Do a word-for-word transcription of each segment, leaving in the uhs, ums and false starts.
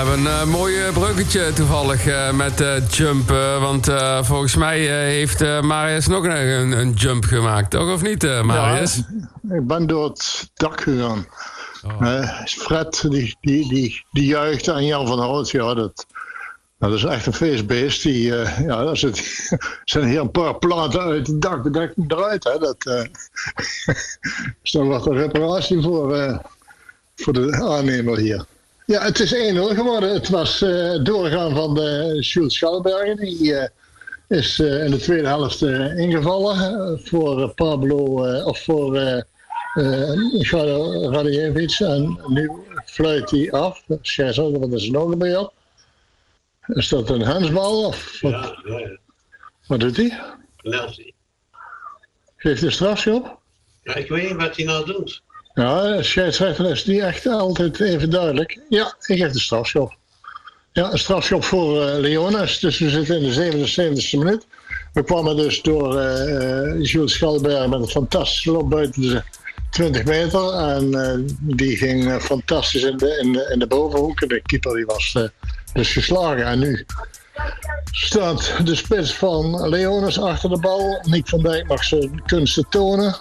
hebben een uh, mooi bruggetje toevallig uh, met uh, jumpen. Want uh, volgens mij uh, heeft uh, Marius nog een, een, een jump gemaakt, toch? Of niet, uh, Marius? Ja, ik ben door het dak gegaan. Oh. Uh, Fred, die, die, die, die juicht aan Jan van Hout. Ja, dat, dat is echt een feestbeest. Die, uh, ja, daar zit, zijn hier een paar platen uit het dakbedekking eruit. Hè. Dat uh, is dan wat een reparatie voor, uh, voor de aannemer hier. Ja, het is één nul geworden. Het was uh, doorgaan van de Sjoerd Schallenbergen. Die uh, is uh, in de tweede helft uh, ingevallen uh, voor uh, Pablo uh, of voor uh, uh, Radjevic. En nu fluit hij af. Scheidsrechter, wat is er nog bij op? Is dat een handsbal of wat? Ja, ja, ja. Wat doet hij? Penalty. Geeft hij strafschop? Ja, ik weet niet wat hij nou doet. Ja, de scheidsrechter is niet echt altijd even duidelijk. Ja, ik geef de strafschop. Ja, een strafschop voor uh, Leonas. Dus we zitten in de zevenenzeventigste minuut. We kwamen dus door uh, Jules Schallenberg met een fantastische loop buiten de twintig meter. En uh, die ging uh, fantastisch in de, in, de, in de bovenhoek. En de keeper die was uh, dus geslagen. En nu staat de spits van Leonas achter de bal. Nick van Dijk mag zijn kunsten tonen.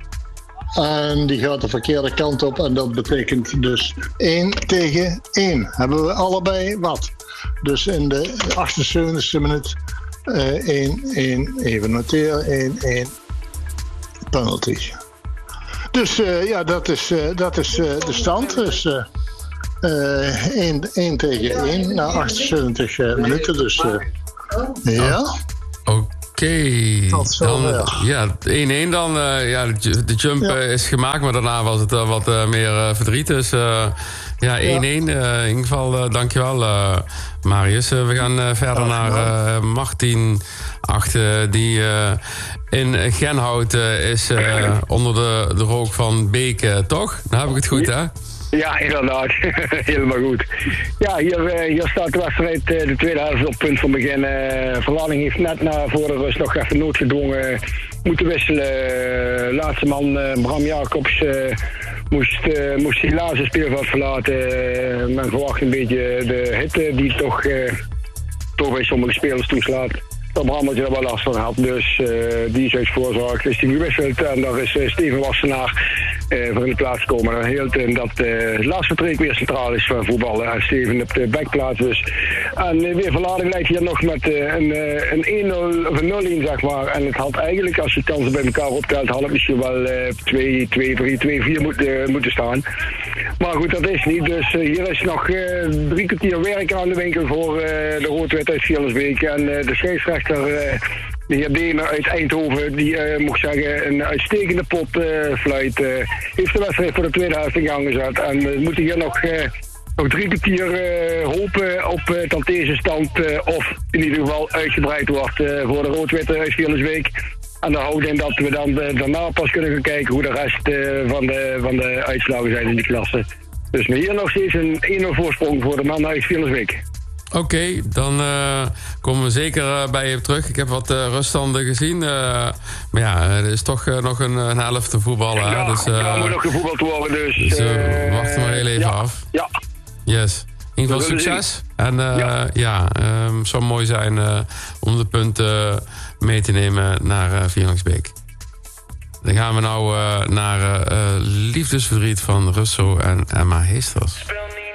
En die gaat de verkeerde kant op. En dat betekent dus één tegen één. Hebben we allebei wat. Dus in de achtenzeventigste minuut uh, één één. Even noteren. één één. Penalty. Dus uh, ja, dat is, uh, dat is uh, de stand. Dus uh, uh, één, één tegen één na achtenzeventig uh, minuten. Dus uh, ja. Oké. Okay. Dan, ja, één één dan. Uh, ja, de, de jump ja. uh, is gemaakt, maar daarna was het uh, wat uh, meer uh, verdriet. Dus uh, ja, één één. Uh, in ieder geval, uh, dankjewel uh, Marius. Uh, we gaan uh, verder naar uh, Martin achter, die uh, in Genhout uh, is uh, onder de, de rook van Beek, uh, toch? Dan heb ik het goed, hè? Ja, inderdaad. Helemaal goed. Ja, hier, hier staat de wedstrijd, de tweede helft op punt van begin. Uh, Verlading heeft net na voor de rust nog even noodgedwongen moeten wisselen. Laatste man, uh, Bram Jacobs, uh, moest, uh, moest helaas het speelveld verlaten. Uh, men verwacht een beetje de hitte die toch, uh, toch bij sommige spelers toeslaat. Dat Bram had je er wel last van had, dus uh, die is uit voorzorg. Dus die gewisseld en daar is uh, Steven Wassenaar uh, voor in de plaats gekomen. En hield in dat uh, het laatste streek weer centraal is van voetballen. En Steven op de backplaats dus. En uh, weer Verlading lijkt hier nog met uh, een, uh, een één nul of een nul één zeg maar. En het had eigenlijk, als je kansen bij elkaar optelt, had het misschien wel twee twee drie, twee vier moet, uh, moeten staan. Maar goed, dat is niet. Dus uh, hier is nog uh, drie kwartier werk aan de winkel voor uh, de Rood-Wit uit Vierensbeek. En uh, de scheidsrechter, uh, de heer Demer uit Eindhoven, die uh, mocht zeggen een uitstekende pot uh, fluit. Uh, heeft de wedstrijd voor de tweede helft in gang gezet. En we uh, moeten hier nog, uh, nog drie kwartier uh, hopen op uh, dat deze stand uh, of in ieder geval uitgebreid wordt uh, voor de Rood-Witte uit Vierensbeek. En dan houdt in dat we dan uh, daarna pas kunnen gaan kijken hoe de rest uh, van, de, van de uitslagen zijn in die klasse. Dus maar hier nog steeds een één nul voorsprong voor de man uit Vierensbeek. Oké, okay, dan uh, komen we zeker uh, bij je terug. Ik heb wat uh, ruststanden gezien. Uh, maar ja, er is toch uh, nog een, een helft te voetballen. Ja, dus, uh, ja, moet nog gevoetbald worden. Dus, dus uh, we uh, wachten maar heel even ja, af. Ja. Yes. In ieder geval succes. En uh, ja, ja um, het zou mooi zijn uh, om de punten mee te nemen naar uh, Vierensbeek. Dan gaan we nou uh, naar uh, liefdesverdriet van Russo en Emma Heesters.